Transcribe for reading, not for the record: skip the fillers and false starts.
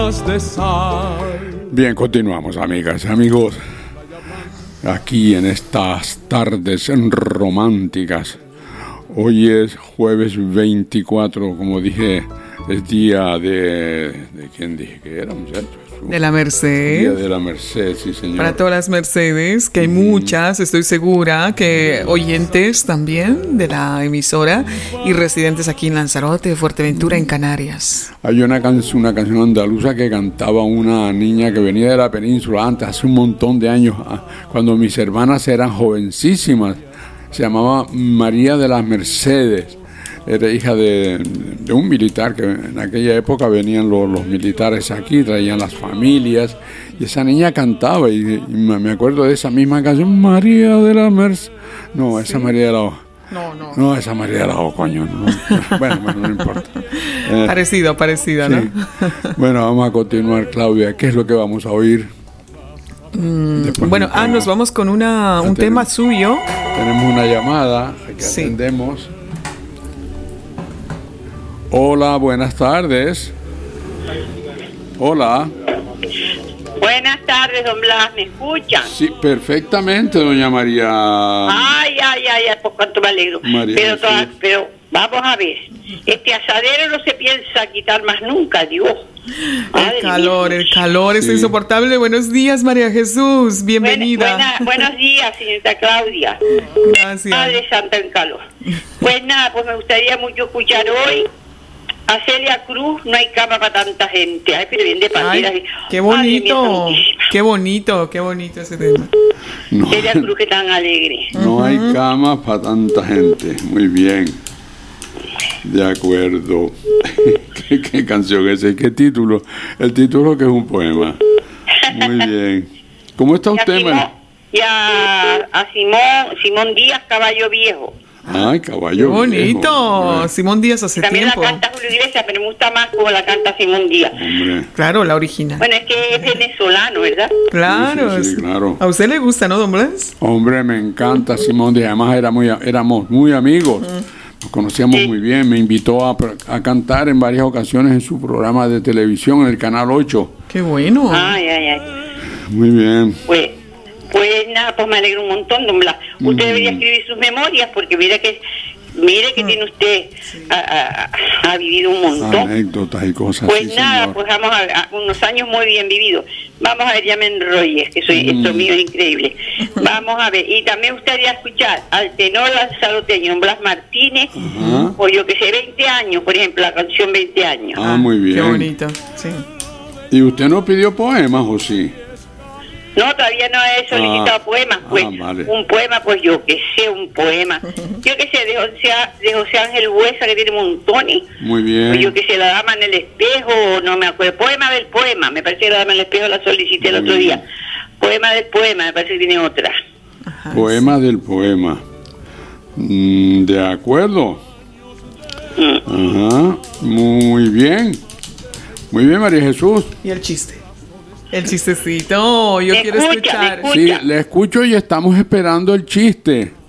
Bien, continuamos, amigas y amigos, aquí en estas tardes románticas. Hoy es jueves 24, como dije, es día ¿de quién dije que era, muchachos? De la Merced. Día de la Merced, sí, señor. Para todas las Mercedes, que hay muchas, estoy segura, que oyentes también de la emisora y residentes aquí en Lanzarote, Fuerteventura, en Canarias. Hay una canción andaluza que cantaba una niña que venía de la península antes, hace un montón de años, cuando mis hermanas eran jovencísimas. Se llamaba María de las Mercedes. Era hija de un militar, que en aquella época venían los militares aquí, traían las familias, y esa niña cantaba, y me acuerdo de esa misma canción, María de la Merced. No, esa sí. María de la O. No, esa María de la O, coño. No. Bueno, no importa. Parecido, ¿no? Sí. Bueno, vamos a continuar, Claudia. ¿Qué es lo que vamos a oír? Bueno, nos vamos con un tema suyo. Tenemos una llamada que atendemos. Hola, buenas tardes. Hola. Buenas tardes, don Blas, ¿me escuchan? Sí, perfectamente, doña María. Ay, por cuánto me alegro. Pero vamos a ver, este asadero no se piensa quitar más nunca, Dios. El calor es insoportable. Buenos días, María Jesús, bienvenida. Buenos días, señorita Claudia. Gracias. Madre Santa en calor. Pues nada, pues me gustaría mucho escuchar hoy a Celia Cruz, No hay cama para tanta gente. Ay, pero bien de panderas. Qué bonito ese tema. No, Celia Cruz, que tan alegre. No hay cama para tanta gente. Muy bien. De acuerdo. ¿Qué canción es esa? ¿Qué título? El título que es un poema. Muy bien. ¿Cómo está usted, María? Y a Simón Díaz, Caballo Viejo. Ay, Caballo Qué bonito. Viejo. Simón Díaz hace también tiempo. También la canta Julio Iglesias, pero me gusta más como la canta Simón Díaz. Hombre. Claro, la original. Bueno, es que es venezolano, ¿verdad? Claro. Sí, claro. ¿A usted le gusta, no, don Blas? Hombre, me encanta Simón Díaz. Además, éramos muy amigos. Nos conocíamos muy bien. Me invitó a cantar en varias ocasiones en su programa de televisión, en el Canal 8. Qué bueno. Ay. Muy bien. Pues nada, pues me alegro un montón, don Blas. Usted debería escribir sus memorias, porque mire que tiene usted, ha vivido un montón. Anécdotas y cosas. Pues sí, nada, señor. pues vamos a unos años muy bien vividos. Vamos a ver, ya me enrollé, que esto mío es increíble. Vamos a ver, y también me gustaría escuchar al tenor lanzaroteño, Blas Martínez, o yo que sé, 20 años, por ejemplo, la canción 20 años. Muy bien. Qué bonito, sí. ¿Y usted no pidió poemas o sí? No, todavía no he solicitado poemas, pues vale. Un poema, pues yo que sé, un poema. Yo que sé, de José Ángel Buesa, que tiene montones. Muy bien. Pues yo que sé, La Dama en el Espejo, no me acuerdo. Poema del poema, me parece que La Dama en el Espejo la solicité el otro día. Poema del poema, me parece que tiene otra. Ajá, poema del poema. De acuerdo. Ajá. Muy bien. Muy bien, María Jesús. Y el chiste. El chistecito, yo quiero escuchar. Sí, le escucho y estamos esperando el chiste.